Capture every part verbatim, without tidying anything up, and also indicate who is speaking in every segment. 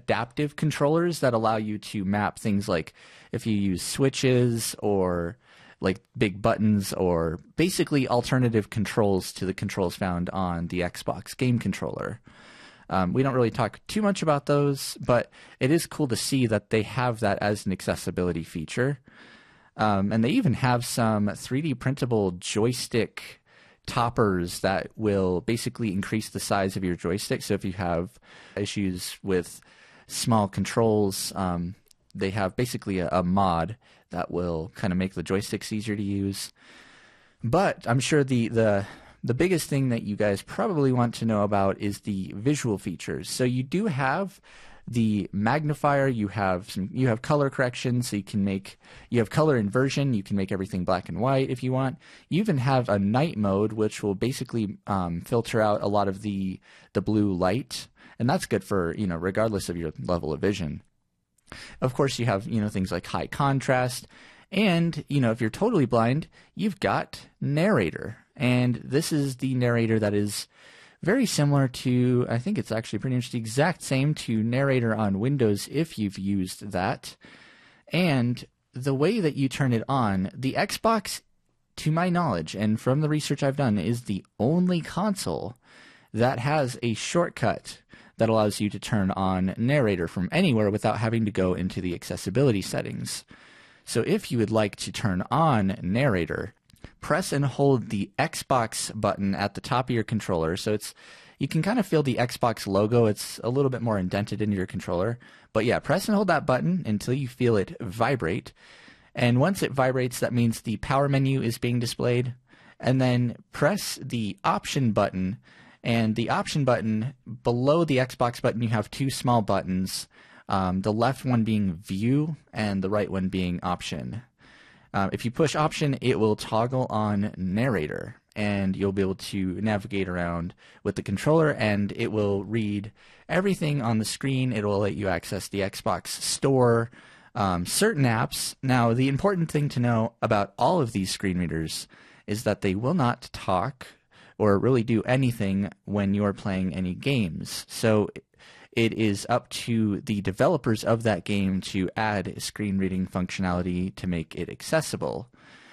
Speaker 1: adaptive controllers that allow you to map things like if you use switches or like big buttons or basically alternative controls to the controls found on the Xbox game controller. Um, we don't really talk too much about those, but it is cool to see that they have that as an accessibility feature. Um, and they even have some three D printable joystick toppers that will basically increase the size of your joystick. So if you have issues with small controls, um, they have basically a, a mod that will kind of make the joysticks easier to use. But I'm sure the, the the biggest thing that you guys probably want to know about is the visual features. So you do have the magnifier, you have some, you have color correction, so you can make, you have color inversion, you can make everything black and white if you want. You even have a night mode, which will basically um, filter out a lot of the the blue light, and that's good for, you know, regardless of your level of vision. Of course, you have, you know, things like high contrast, and, you know, if you're totally blind, you've got narrator, and this is the narrator that is very similar to, I think it's actually pretty much the exact same to narrator on Windows if you've used that. And the way that you turn it on, the Xbox, to my knowledge, and from the research I've done, is the only console that has a shortcut that allows you to turn on narrator from anywhere without having to go into the accessibility settings. So if you would like to turn on narrator, press and hold the Xbox button at the top of your controller. So it's, you can kind of feel the Xbox logo. It's a little bit more indented into your controller. But yeah, press and hold that button until you feel it vibrate. And once it vibrates, that means the power menu is being displayed. And then press the option button. And the option button, below the Xbox button, you have two small buttons. Um, the left one being view and the right one being option. Um, if you push option, it will toggle on narrator, and you'll be able to navigate around with the controller, and it will read everything on the screen. It will let you access the Xbox store, um, certain apps. Now, the important thing to know about all of these screen readers is that they will not talk or really do anything when you're playing any games. So it is up to the developers of that game to add screen reading functionality to make it accessible.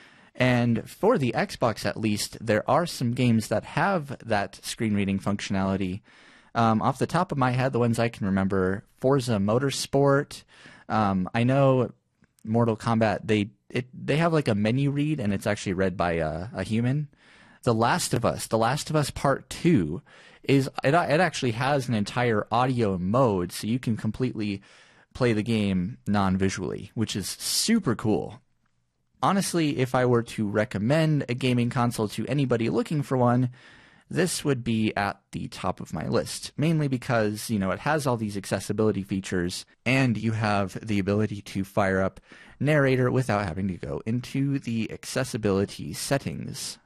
Speaker 1: And for the Xbox, at least, there are some games that have that screen reading functionality. Um, off the top of my head, the ones I can remember, Forza Motorsport. Um, I know Mortal Kombat, they it, they have like a menu read, and it's actually read by a, a human. The Last of Us, The Last of Us Part two, is it, it actually has an entire audio mode, so you can completely play the game non-visually, which is super cool. Honestly, if I were to recommend a gaming console to anybody looking for one, this would be at the top of my list, mainly because, you know, it has all these accessibility features, and you have the ability to fire up narrator without having to go into the accessibility settings.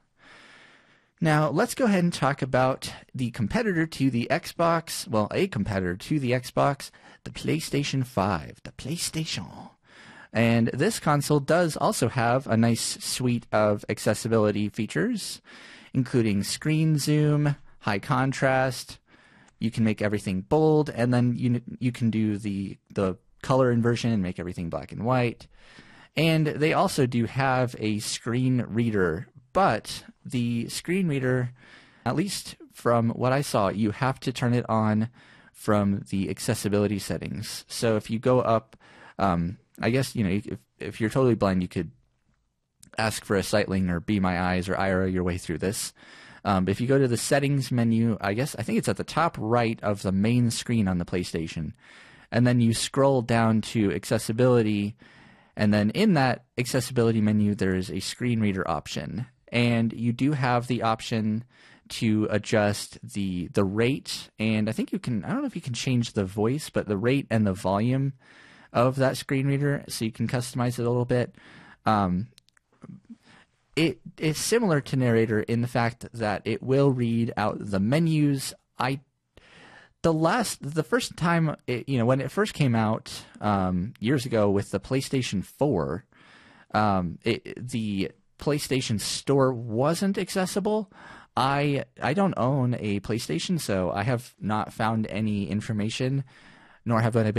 Speaker 1: Now, let's go ahead and talk about the competitor to the Xbox, well, a competitor to the Xbox, the PlayStation five, the PlayStation. And this console does also have a nice suite of accessibility features, including screen zoom, high contrast. You can make everything bold, and then you you can do the the color inversion and make everything black and white. And they also do have a screen reader, but the screen reader, at least from what I saw, you have to turn it on from the accessibility settings. So if you go up, um, I guess, you know, if, if you're totally blind, you could ask for a Sightling or Be My Eyes or I R A your way through this. Um, but if you go to the settings menu, I guess, I think it's at the top right of the main screen on the PlayStation. And then you scroll down to accessibility, and then in that accessibility menu, there is a screen reader option. And you do have the option to adjust the the rate, and I think you can, I don't know if you can change the voice, but the rate and the volume of that screen reader, so you can customize it a little bit. Um, it is similar to narrator in the fact that it will read out the menus. I the last the first time it, you know, when it first came out um, years ago with the PlayStation four, um, it, the PlayStation Store wasn't accessible. I I don't own a PlayStation, so I have not found any information, nor have I been